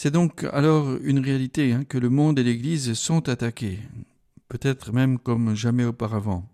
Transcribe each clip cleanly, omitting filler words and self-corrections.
C'est donc alors une réalité que le monde et l'Église sont attaqués, peut-être même comme jamais auparavant.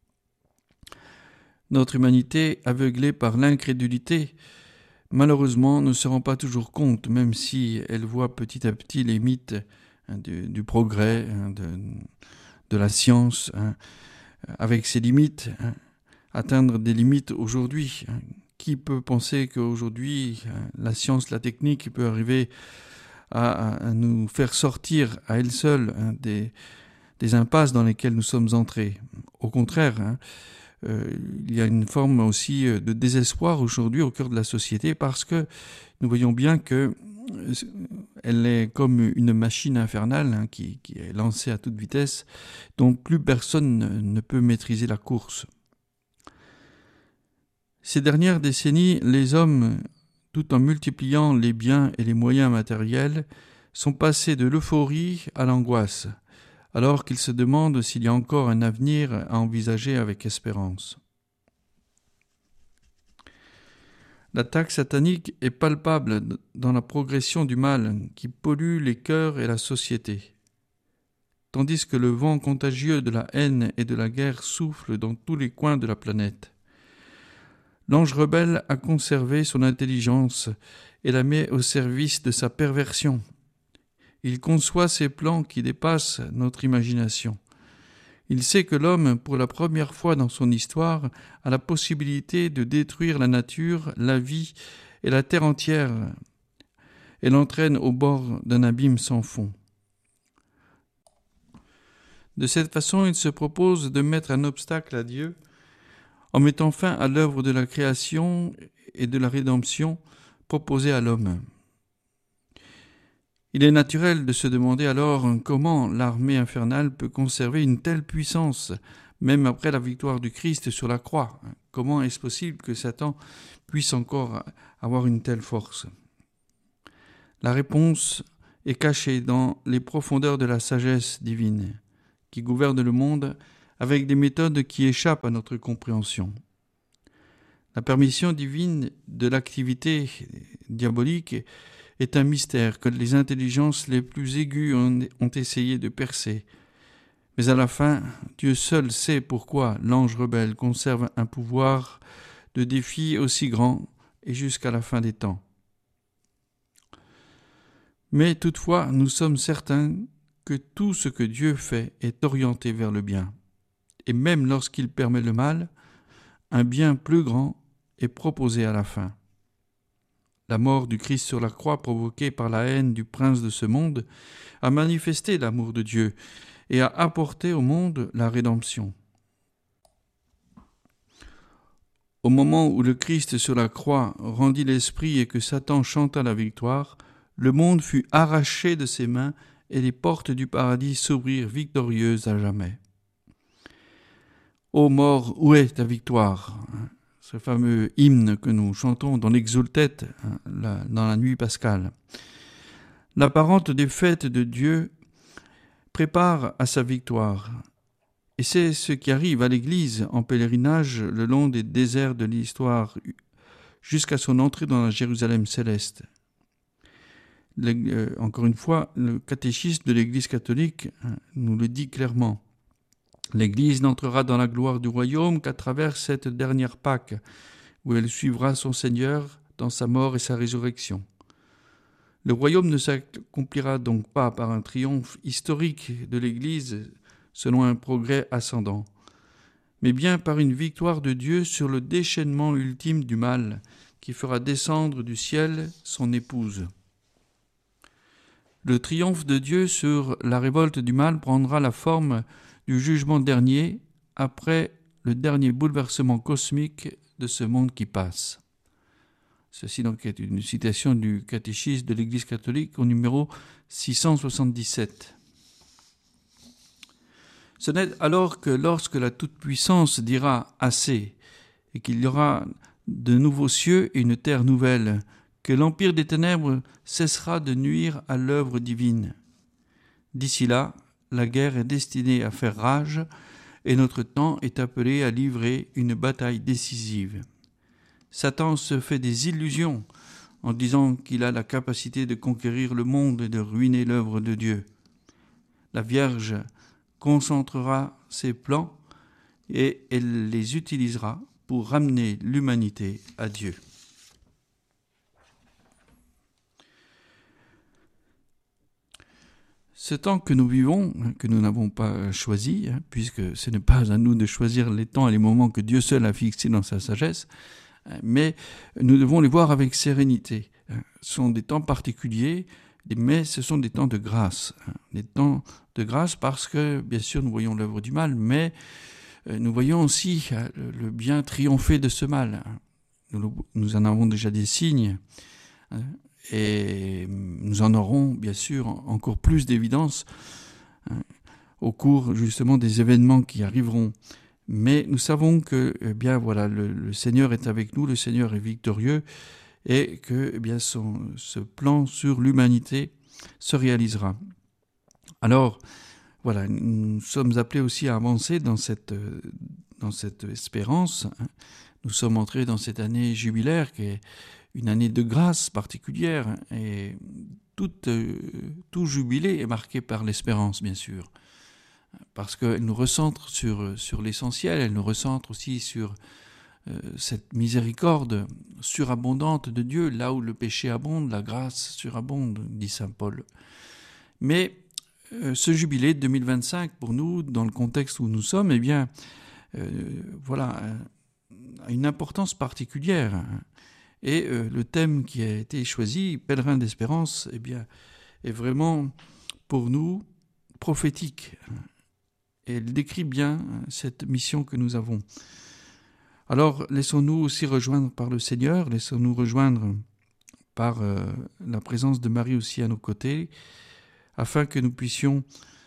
Notre humanité, aveuglée par l'incrédulité, malheureusement ne se rend pas toujours compte, même si elle voit petit à petit les mythes du progrès, de la science, avec ses limites, atteindre des limites aujourd'hui. Qui peut penser qu'aujourd'hui, la science, la technique peut arriver à nous faire sortir à elle seule des impasses dans lesquelles nous sommes entrés? Au contraire, il y a une forme aussi de désespoir aujourd'hui au cœur de la société parce que nous voyons bien que elle est comme une machine infernale qui est lancée à toute vitesse, dont plus personne ne peut maîtriser la course. Ces dernières décennies, les hommes, tout en multipliant les biens et les moyens matériels, sont passés de l'euphorie à l'angoisse, alors qu'ils se demandent s'il y a encore un avenir à envisager avec espérance. L'attaque satanique est palpable dans la progression du mal qui pollue les cœurs et la société, tandis que le vent contagieux de la haine et de la guerre souffle dans tous les coins de la planète. L'ange rebelle a conservé son intelligence et la met au service de sa perversion. Il conçoit ses plans qui dépassent notre imagination. Il sait que l'homme, pour la première fois dans son histoire, a la possibilité de détruire la nature, la vie et la terre entière, et l'entraîne au bord d'un abîme sans fond. De cette façon, il se propose de mettre un obstacle à Dieu en mettant fin à l'œuvre de la création et de la rédemption proposée à l'homme. Il est naturel de se demander alors comment l'armée infernale peut conserver une telle puissance, même après la victoire du Christ sur la croix. Comment est-ce possible que Satan puisse encore avoir une telle force? La réponse est cachée dans les profondeurs de la sagesse divine, qui gouverne le monde avec des méthodes qui échappent à notre compréhension. La permission divine de l'activité diabolique est un mystère que les intelligences les plus aiguës ont essayé de percer. Mais à la fin, Dieu seul sait pourquoi l'ange rebelle conserve un pouvoir de défi aussi grand et jusqu'à la fin des temps. Mais toutefois, nous sommes certains que tout ce que Dieu fait est orienté vers le bien. Et même lorsqu'il permet le mal, un bien plus grand est proposé à la fin. La mort du Christ sur la croix, provoquée par la haine du prince de ce monde, a manifesté l'amour de Dieu et a apporté au monde la rédemption. Au moment où le Christ sur la croix rendit l'esprit et que Satan chanta la victoire, le monde fut arraché de ses mains et les portes du paradis s'ouvrirent victorieuses à jamais. Ô mort, où est ta victoire? Ce fameux hymne que nous chantons dans l'Exultet, dans la nuit pascale. L'apparente défaite de Dieu prépare à sa victoire. Et c'est ce qui arrive à l'Église en pèlerinage le long des déserts de l'histoire jusqu'à son entrée dans la Jérusalem céleste. Encore une fois, le catéchisme de l'Église catholique nous le dit clairement. L'Église n'entrera dans la gloire du royaume qu'à travers cette dernière Pâque, où elle suivra son Seigneur dans sa mort et sa résurrection. Le royaume ne s'accomplira donc pas par un triomphe historique de l'Église selon un progrès ascendant, mais bien par une victoire de Dieu sur le déchaînement ultime du mal qui fera descendre du ciel son épouse. Le triomphe de Dieu sur la révolte du mal prendra la forme du jugement dernier après le dernier bouleversement cosmique de ce monde qui passe. Ceci donc est une citation du catéchisme de l'Église catholique au numéro 677. Ce n'est alors que lorsque la Toute-Puissance dira « assez » et qu'il y aura de nouveaux cieux et une terre nouvelle, que l'empire des ténèbres cessera de nuire à l'œuvre divine. D'ici là, la guerre est destinée à faire rage et notre temps est appelé à livrer une bataille décisive. Satan se fait des illusions en disant qu'il a la capacité de conquérir le monde et de ruiner l'œuvre de Dieu. La Vierge concentrera ses plans et elle les utilisera pour ramener l'humanité à Dieu. Ce temps que nous vivons, que nous n'avons pas choisi, puisque ce n'est pas à nous de choisir les temps et les moments que Dieu seul a fixés dans sa sagesse, mais nous devons les voir avec sérénité. Ce sont des temps particuliers, mais ce sont des temps de grâce. Des temps de grâce parce que, bien sûr, nous voyons l'œuvre du mal, mais nous voyons aussi le bien triompher de ce mal. Nous en avons déjà des signes, et nous en aurons bien sûr encore plus d'évidence au cours justement des événements qui arriveront. Mais nous savons que le Seigneur est avec nous, le Seigneur est victorieux et que ce plan sur l'humanité se réalisera. Alors voilà, nous sommes appelés aussi à avancer dans cette espérance. Nous sommes entrés dans cette année jubilaire qui est une année de grâce particulière et tout jubilé est marqué par l'espérance, bien sûr, parce qu'elle nous recentre sur l'essentiel, elle nous recentre aussi sur cette miséricorde surabondante de Dieu, là où le péché abonde, la grâce surabonde, dit saint Paul. Mais ce jubilé de 2025, pour nous, dans le contexte où nous sommes, a une importance particulière. Et le thème qui a été choisi, Pèlerin d'espérance, est vraiment pour nous prophétique. Et elle décrit bien cette mission que nous avons. Alors, laissons-nous aussi rejoindre par le Seigneur, laissons-nous rejoindre par la présence de Marie aussi à nos côtés, afin que nous puissions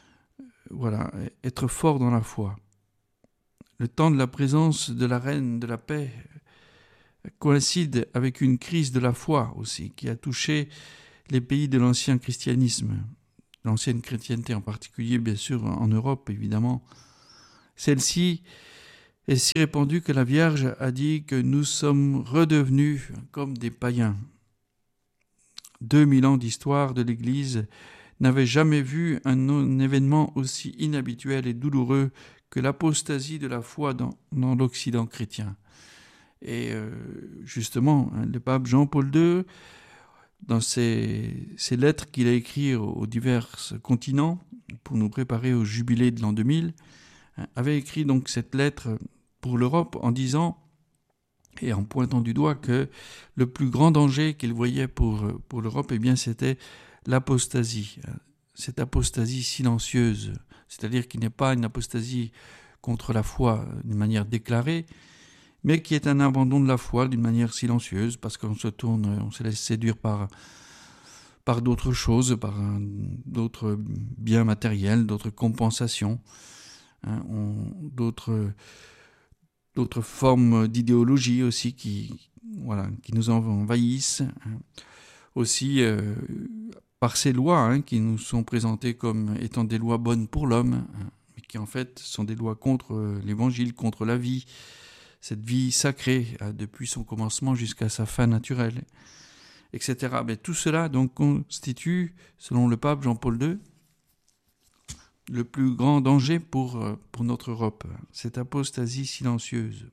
être forts dans la foi. Le temps de la présence de la Reine de la Paix coïncide avec une crise de la foi aussi, qui a touché les pays de l'ancien christianisme, l'ancienne chrétienté en particulier, bien sûr, en Europe, évidemment. Celle-ci est si répandue que la Vierge a dit que nous sommes redevenus comme des païens. 2000 ans d'histoire de l'Église n'avaient jamais vu un événement aussi inhabituel et douloureux que l'apostasie de la foi dans l'Occident chrétien. Et justement, le pape Jean-Paul II, dans ses lettres qu'il a écrites aux divers continents pour nous préparer au jubilé de l'an 2000, avait écrit donc cette lettre pour l'Europe en disant et en pointant du doigt que le plus grand danger qu'il voyait pour l'Europe, c'était l'apostasie. Cette apostasie silencieuse, c'est-à-dire qu'il n'est pas une apostasie contre la foi d'une manière déclarée, mais qui est un abandon de la foi d'une manière silencieuse, parce qu'on se laisse séduire par d'autres choses, par d'autres biens matériels, d'autres compensations, d'autres formes d'idéologie aussi qui nous envahissent, aussi par ces lois qui nous sont présentées comme étant des lois bonnes pour l'homme, mais qui en fait sont des lois contre l'évangile, contre la vie, cette vie sacrée depuis son commencement jusqu'à sa fin naturelle, etc. Mais tout cela donc constitue, selon le pape Jean-Paul II, le plus grand danger pour notre Europe, cette apostasie silencieuse.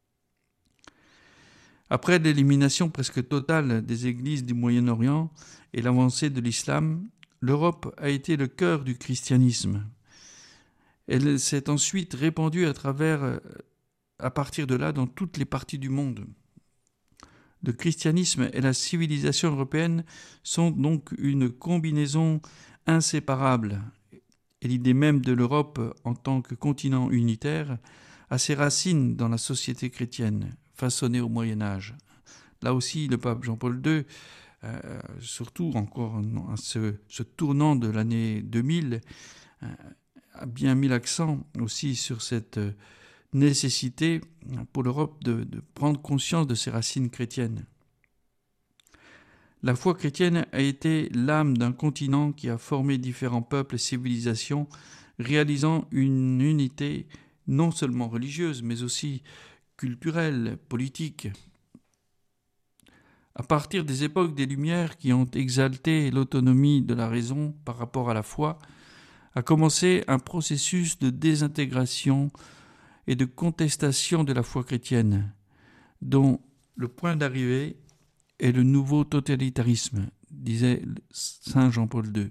Après l'élimination presque totale des églises du Moyen-Orient et l'avancée de l'islam, l'Europe a été le cœur du christianisme. Elle s'est ensuite répandue à partir de là dans toutes les parties du monde. Le christianisme et la civilisation européenne sont donc une combinaison inséparable. Et l'idée même de l'Europe en tant que continent unitaire a ses racines dans la société chrétienne, façonnée au Moyen-Âge. Là aussi, le pape Jean-Paul II, surtout encore à ce tournant de l'année 2000, a bien mis l'accent aussi sur cette nécessité pour l'Europe de prendre conscience de ses racines chrétiennes. La foi chrétienne a été l'âme d'un continent qui a formé différents peuples et civilisations, réalisant une unité non seulement religieuse, mais aussi culturelle, politique. À partir des époques des Lumières qui ont exalté l'autonomie de la raison par rapport à la foi, a commencé un processus de désintégration et de contestation de la foi chrétienne, dont le point d'arrivée est le nouveau totalitarisme, disait saint Jean-Paul II.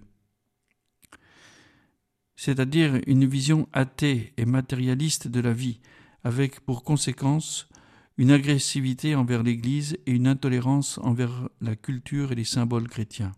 C'est-à-dire une vision athée et matérialiste de la vie, avec pour conséquence une agressivité envers l'Église et une intolérance envers la culture et les symboles chrétiens.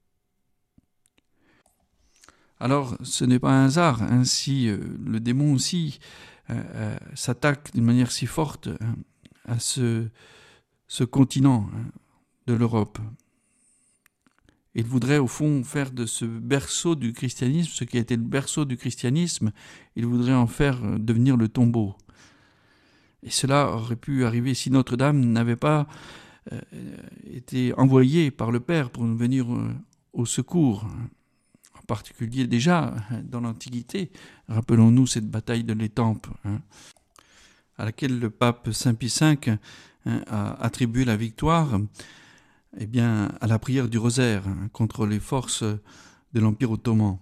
Alors, ce n'est pas un hasard, si le démon aussi s'attaque d'une manière si forte à ce continent de l'Europe. Il voudrait au fond faire de ce berceau du christianisme, ce qui a été le berceau du christianisme, il voudrait en faire devenir le tombeau. Et cela aurait pu arriver si Notre-Dame n'avait pas été envoyée par le Père pour nous venir au secours. En particulier déjà dans l'Antiquité, rappelons-nous cette bataille de l'Étampes, à laquelle le pape Saint Pie V a attribué la victoire à la prière du rosaire contre les forces de l'Empire ottoman.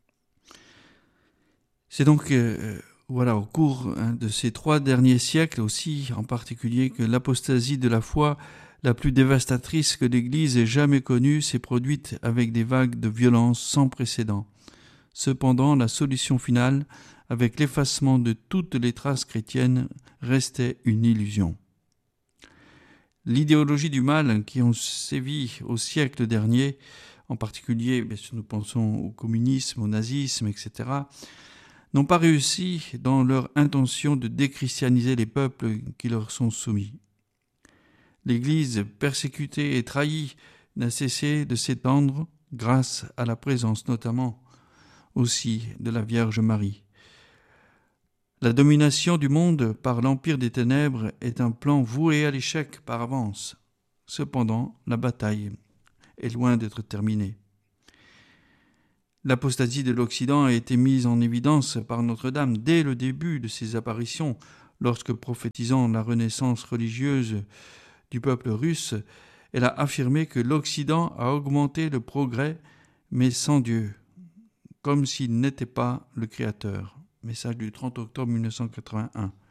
C'est donc au cours de ces 3 derniers siècles aussi, en particulier, que l'apostasie de la foi la plus dévastatrice que l'Église ait jamais connue s'est produite avec des vagues de violence sans précédent. Cependant, la solution finale, avec l'effacement de toutes les traces chrétiennes, restait une illusion. L'idéologie du mal qui ont sévi au siècle dernier, en particulier, bien sûr, nous pensons au communisme, au nazisme, etc., n'ont pas réussi dans leur intention de déchristianiser les peuples qui leur sont soumis. L'Église, persécutée et trahie, n'a cessé de s'étendre grâce à la présence notamment aussi de la Vierge Marie. La domination du monde par l'empire des ténèbres est un plan voué à l'échec par avance. Cependant, la bataille est loin d'être terminée. L'apostasie de l'Occident a été mise en évidence par Notre-Dame dès le début de ses apparitions, lorsque, prophétisant la renaissance religieuse du peuple russe, elle a affirmé que l'Occident a augmenté le progrès, mais sans Dieu, comme s'il n'était pas le Créateur. Message du 30 octobre 1981.